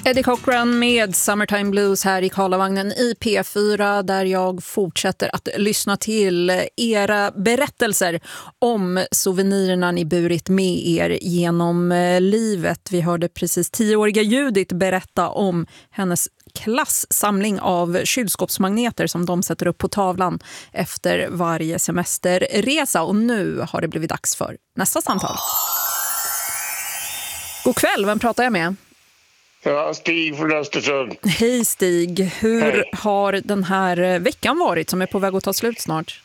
Eddie Cochran med Summertime Blues här i Karlavagnen i P4, där jag fortsätter att lyssna till era berättelser om souvenirerna ni burit med er genom livet. Vi hörde precis 10-åriga Judith berätta om hennes klassamling av kylskåpsmagneter som de sätter upp på tavlan efter varje semesterresa. Och nu har det blivit dags för nästa samtal. God kväll, vem pratar jag med? Ja, Stig från Östersund. Hej Stig, hur Hej. har den här veckan varit som är på väg att ta slut snart?